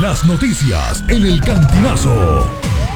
Las noticias en el Cantinazo.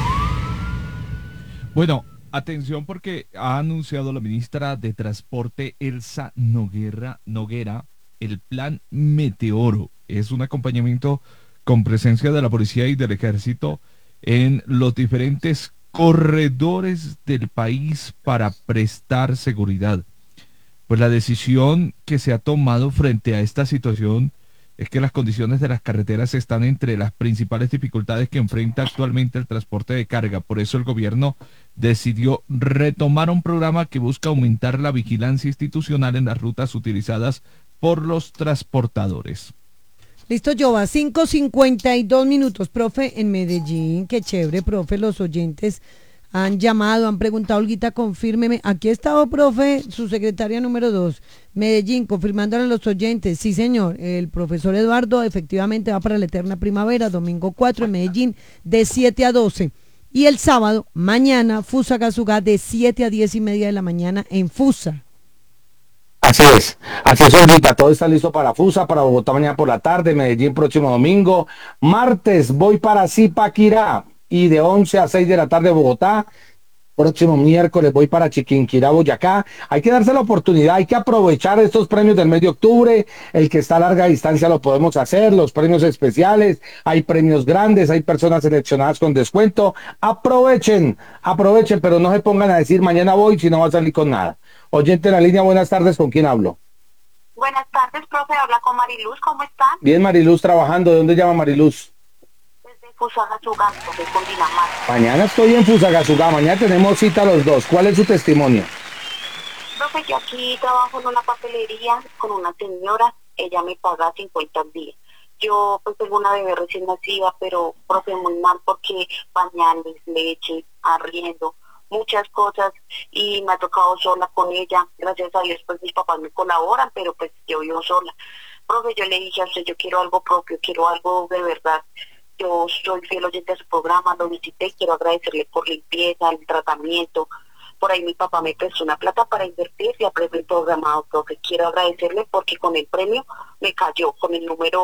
Bueno, atención porque ha anunciado la ministra de Transporte Elsa Noguera el plan Meteoro. Es un acompañamiento con presencia de la policía y del ejército en los diferentes corredores del país para prestar seguridad. Pues la decisión que se ha tomado frente a esta situación es que las condiciones de las carreteras están entre las principales dificultades que enfrenta actualmente el transporte de carga. Por eso el gobierno decidió retomar un programa que busca aumentar la vigilancia institucional en las rutas utilizadas por los transportadores. Listo, Jova, 5:52, profe, en Medellín. Qué chévere, profe, los oyentes han llamado, han preguntado, Olguita, confírmeme. Aquí ha estado, profe, su secretaria número 2, Medellín, confirmándole a los oyentes. Sí, señor, el profesor Eduardo efectivamente va para la Eterna Primavera, domingo 4 en Medellín, de 7 a 12. Y el sábado, mañana, Fusagasugá, de 7 a 10:30 de la mañana en Fusa. Así es, Olguita, todo está listo para Fusa, para Bogotá mañana por la tarde, Medellín próximo domingo. Martes voy para Zipaquirá y de 11 a 6 de la tarde Bogotá. Próximo miércoles voy para Chiquinquirá, Boyacá. Hay que darse la oportunidad, hay que aprovechar estos premios del mes de octubre. El que está a larga distancia lo podemos hacer, los premios especiales, hay premios grandes, hay personas seleccionadas con descuento. Aprovechen, pero no se pongan a decir mañana voy si no va a salir con nada. Oyente en la línea, buenas tardes, ¿con quién hablo? Buenas tardes, profe, habla con Mariluz, ¿cómo están? Bien, Mariluz, trabajando. ¿De dónde llama Mariluz? Desde Fusagasugá, profe, con Dinamarca. Mañana estoy en Fusagasugá, mañana tenemos cita los dos. ¿Cuál es su testimonio? Profe, yo aquí trabajo en una papelería con una señora, ella me paga 50 al día. Yo pues tengo una bebé recién nacida, pero profe, muy mal porque pañales, leche, arriendo, muchas cosas, y me ha tocado sola con ella. Gracias a Dios pues mis papás me colaboran, pero pues yo vivo sola. Profe, yo le dije a usted, yo quiero algo propio, quiero algo de verdad. Yo soy fiel oyente a su programa, lo visité, quiero agradecerle por limpieza, el tratamiento. Por ahí mi papá me prestó una plata para invertir y aprendí el programado, profe. Quiero agradecerle porque con el premio me cayó, con el número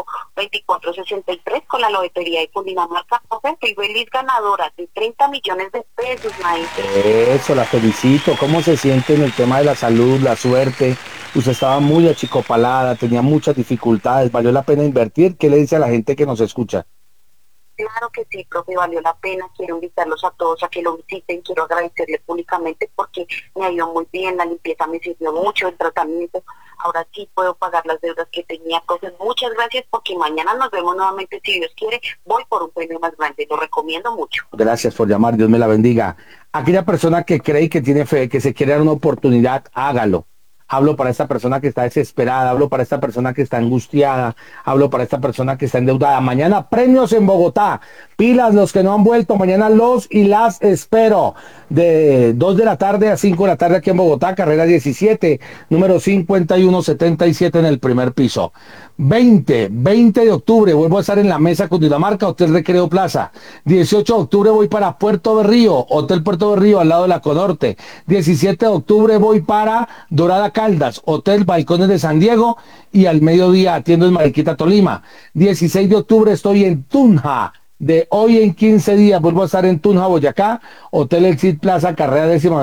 2463, con la lotería de Cundinamarca, profe. Fui feliz ganadora de 30 millones de pesos, maestro. Eso, la felicito. ¿Cómo se siente en el tema de la salud, la suerte? Usted estaba muy achicopalada, tenía muchas dificultades, ¿valió la pena invertir? ¿Qué le dice a la gente que nos escucha? Claro que sí, profe, valió la pena. Quiero invitarlos a todos a que lo visiten. Quiero agradecerle públicamente porque me ha ido muy bien, la limpieza me sirvió mucho, el tratamiento. Ahora sí puedo pagar las deudas que tenía, profe. Muchas gracias porque mañana nos vemos nuevamente, si Dios quiere. Voy por un premio más grande, lo recomiendo mucho. Gracias por llamar, Dios me la bendiga. Aquella persona que cree y que tiene fe, que se quiere dar una oportunidad, hágalo. Hablo para esta persona que está desesperada, hablo para esta persona que está angustiada, hablo para esta persona que está endeudada. Mañana premios en Bogotá. Pilas los que no han vuelto, mañana los y las espero. De 2 de la tarde a 5 de la tarde aquí en Bogotá, carrera 17, número 5177 en el primer piso. 20 de octubre vuelvo a estar en la mesa Cundinamarca, Hotel Recreo Plaza. 18 de octubre voy para Puerto Berrío, Hotel Puerto Berrío al lado de la Conorte. 17 de octubre voy para Dorada Caldas, Hotel Balcones de San Diego, y al mediodía atiendo en Mariquita, Tolima. 16 de octubre estoy en Tunja. De hoy en 15 días vuelvo a estar en Tunja, Boyacá, Hotel El Cid Plaza, carrera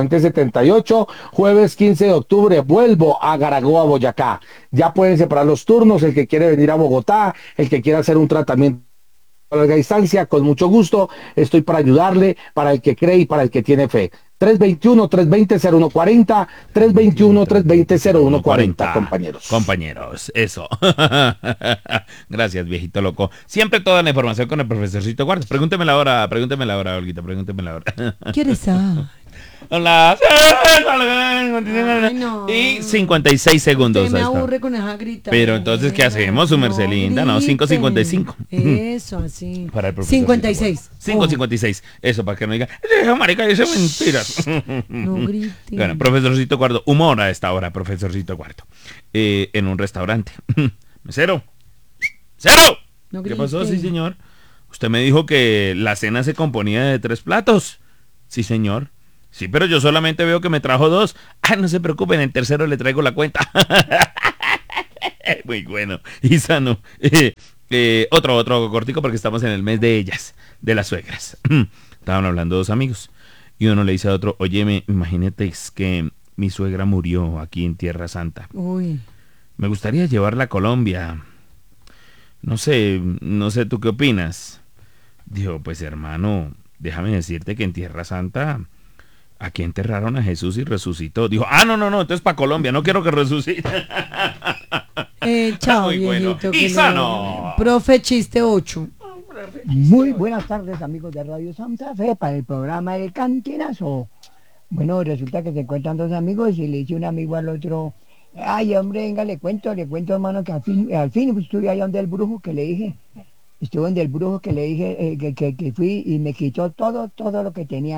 1078. Jueves 15 de octubre vuelvo a Garagoa, Boyacá. Ya pueden separar los turnos, el que quiere venir a Bogotá, el que quiera hacer un tratamiento a larga distancia, con mucho gusto, estoy para ayudarle, para el que cree y para el que tiene fe. 321-320-0140, 321-320-0140, compañeros, eso. Gracias, viejito loco. Siempre toda la información con el profesorcito Guardas. Pregúntemela ahora, Olguita, pregúntemela ahora. ¿Quieres saber? Hola. Ay, no. Y 56 segundos. Usted me aburre con esa grita. Pero entonces, ¿qué hacemos, su merced linda? No, 5:55. Eso, así. Para el profesor 56. 5:56. Eso, para que no diga, marica, dice mentiras. No grite. Bueno, profesorcito Cuarto, humor a esta hora, profesorcito Cuarto. En un restaurante. Mesero. ¡Cero! No ¿Qué grite. pasó? Sí, señor. Usted me dijo que la cena se componía de 3 platos. Sí, señor. Sí, pero yo solamente veo que me trajo 2. Ah, no se preocupen, en tercero le traigo la cuenta. Muy bueno y sano. Otro cortico porque estamos en el mes de ellas, de las suegras. Estaban hablando dos amigos y uno le dice a otro, óyeme, imagínate que mi suegra murió aquí en Tierra Santa. Uy. Me gustaría llevarla a Colombia. No sé tú qué opinas. Dijo, pues hermano, déjame decirte que en Tierra Santa aquí enterraron a Jesús y resucitó. Dijo, no, entonces para Colombia, no quiero que resucite. Chao, Muy bueno. viejito. Y sano. Profe, chiste 8. Muy buenas tardes, amigos de Radio Santa Fe, para el programa El Cantinazo. Bueno, resulta que se encuentran dos amigos y le dice un amigo al otro, ay, hombre, venga, le cuento, hermano, que al fin pues, estuve allá donde el brujo que le dije, que fui y me quitó todo lo que tenía,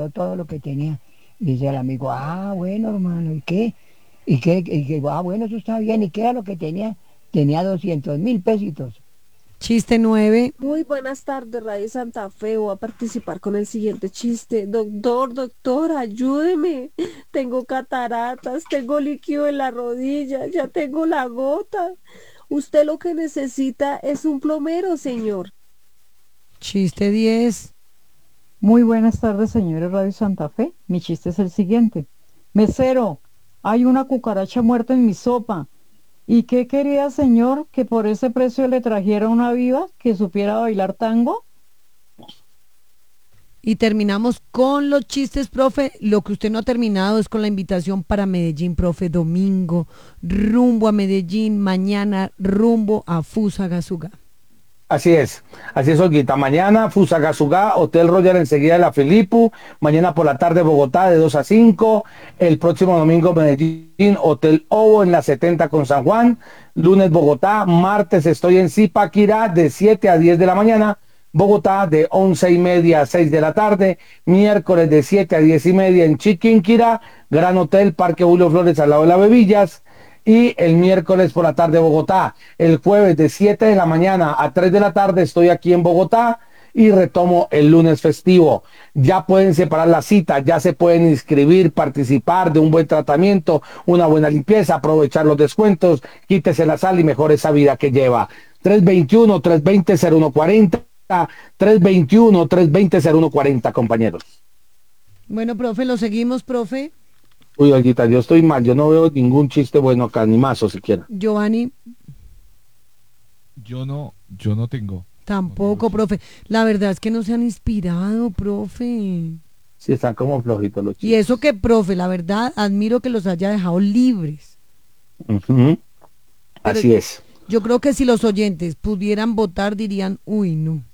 Y dice el amigo, bueno, hermano, ¿y qué? Bueno, eso está bien, ¿y qué era lo que tenía? Tenía 200,000 pesitos. Chiste 9. Muy buenas tardes, Radio Santa Fe. Voy a participar con el siguiente chiste. Doctor, ayúdeme. Tengo cataratas, tengo líquido en la rodilla, ya tengo la gota. Usted lo que necesita es un plomero, señor. Chiste 10. Muy buenas tardes, señores Radio Santa Fe. Mi chiste es el siguiente. Mesero, hay una cucaracha muerta en mi sopa. ¿Y qué quería, señor? ¿Que por ese precio le trajera una viva que supiera bailar tango? Y terminamos con los chistes, profe. Lo que usted no ha terminado es con la invitación para Medellín, profe. Domingo, rumbo a Medellín. Mañana, rumbo a Fusagasugá. Así es, Olguita. Mañana Fusagasugá, Hotel Royal enseguida de la Filipu. Mañana por la tarde Bogotá de 2 a 5. El próximo domingo Medellín, Hotel Ovo en la 70 con San Juan. Lunes Bogotá, martes estoy en Zipaquirá de 7 a 10 de la mañana. Bogotá de 11:30 a 6 de la tarde. Miércoles de 7 a 10:30 en Chiquinquirá. Gran Hotel, Parque Julio Flores al lado de las Bebillas. Y el miércoles por la tarde Bogotá. El jueves de 7 de la mañana a 3 de la tarde estoy aquí en Bogotá y retomo el lunes festivo. Ya pueden separar la cita, ya se pueden inscribir, participar de un buen tratamiento, una buena limpieza, aprovechar los descuentos, quítese la sal y mejore esa vida que lleva. 321-320-0140, 321-320-0140, compañeros. Bueno, profe, lo seguimos, profe. Uy, Olguita, yo estoy mal, yo no veo ningún chiste bueno acá, ni mazo siquiera. Giovanni. Yo no tengo. Tampoco, profe. La verdad es que no se han inspirado, profe. Sí, están como flojitos los chistes. Y eso que, profe, la verdad, admiro que los haya dejado libres. Así es. Yo creo que si los oyentes pudieran votar, dirían, uy, no.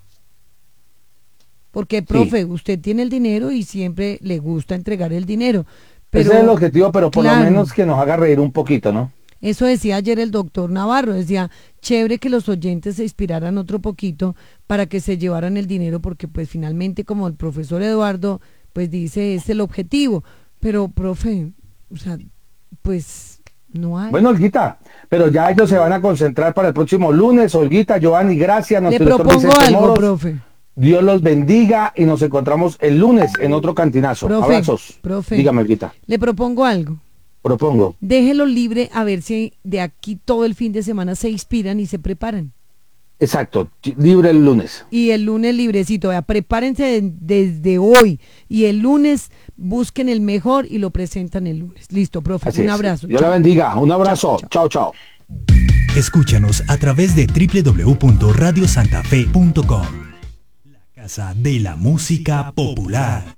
Porque, profe, usted tiene el dinero y siempre le gusta entregar el dinero. Pero, ese es el objetivo, pero por claro, lo menos que nos haga reír un poquito, ¿no? Eso decía ayer el doctor Navarro, decía, chévere que los oyentes se inspiraran otro poquito para que se llevaran el dinero, porque pues finalmente, como el profesor Eduardo, pues dice, es el objetivo. Pero, profe, o sea, pues no hay. Bueno, Olguita, pero ya ellos se van a concentrar para el próximo lunes. Olguita, Giovanni, gracias. Le propongo algo, profe. Dios los bendiga y nos encontramos el lunes en otro cantinazo. Profe, abrazos. Profe, dígame, Olguita. Le propongo algo. Propongo. Déjelo libre a ver si de aquí todo el fin de semana se inspiran y se preparan. Exacto, libre el lunes. Y el lunes librecito, prepárense desde hoy. Y el lunes busquen el mejor y lo presentan el lunes. Listo, profe, un abrazo. Dios la bendiga, un abrazo. Chao, chao. Escúchanos a través de www.radiosantafe.com. La casa de la música popular.